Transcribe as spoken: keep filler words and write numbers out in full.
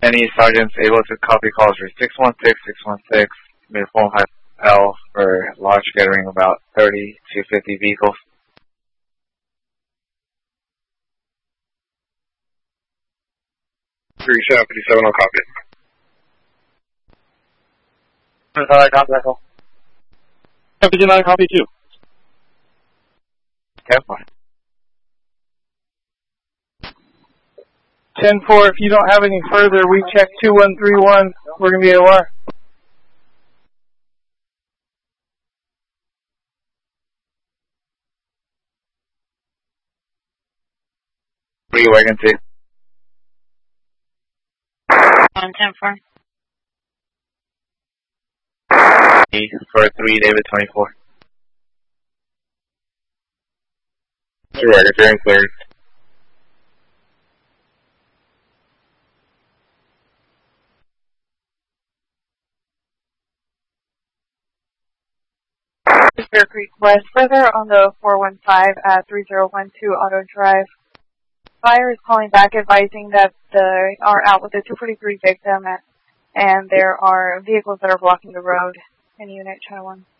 Any sergeants able to copy calls for six one six, six one six, uniform high L for large gathering about thirty to fifty vehicles? three seven fifty-seven, I'll copy it. Alright, copy that call. fifty-nine, copy two. ten four. ten four, if you don't have any further, we check two one three one. We're going to be A O R. Three wagon two. On ten four. For three, David twenty-four. Two wagon three and cleared. Bear Creek West, further on the four one five at three zero one two Auto Drive. Fire is calling back advising that they are out with a two forty-three victim and there are vehicles that are blocking the road. Any unit, Channel one.